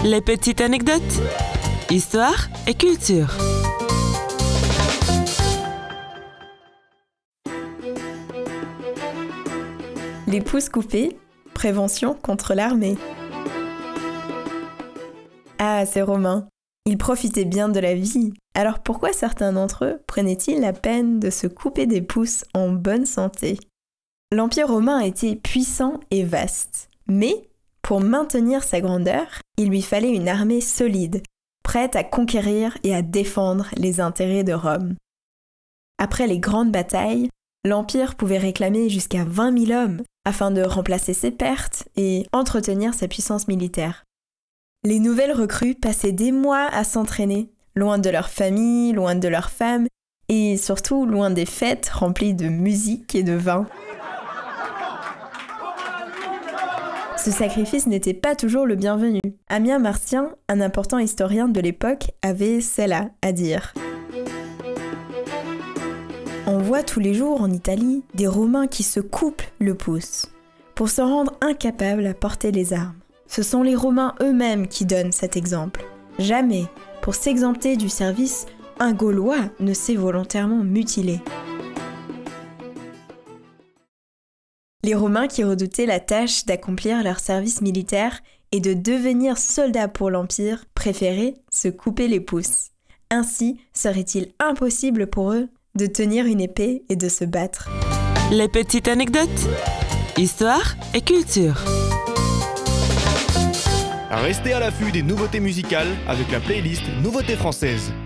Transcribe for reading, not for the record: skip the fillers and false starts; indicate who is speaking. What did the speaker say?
Speaker 1: Les petites anecdotes, histoire et culture.
Speaker 2: Les pouces coupés, prévention contre l'armée. Ah, ces Romains, ils profitaient bien de la vie. Alors pourquoi certains d'entre eux prenaient-ils la peine de se couper des pouces en bonne santé ? L'Empire romain était puissant et vaste, mais pour maintenir sa grandeur, il lui fallait une armée solide, prête à conquérir et à défendre les intérêts de Rome. Après les grandes batailles, l'Empire pouvait réclamer jusqu'à 20 000 hommes afin de remplacer ses pertes et entretenir sa puissance militaire. Les nouvelles recrues passaient des mois à s'entraîner, loin de leur famille, loin de leurs femmes et surtout loin des fêtes remplies de musique et de vin. Ce sacrifice n'était pas toujours le bienvenu. Ammien Martien, un important historien de l'époque, avait cela à dire. On voit tous les jours en Italie des Romains qui se coupent le pouce pour se rendre incapables à porter les armes. Ce sont les Romains eux-mêmes qui donnent cet exemple. Jamais, pour s'exempter du service, un Gaulois ne s'est volontairement mutilé. Les Romains qui redoutaient la tâche d'accomplir leur service militaire et de devenir soldats pour l'Empire préféraient se couper les pouces. Ainsi, serait-il impossible pour eux de tenir une épée et de se battre.
Speaker 1: Les petites anecdotes, histoire et culture.
Speaker 3: Restez à l'affût des nouveautés musicales avec la playlist Nouveautés françaises.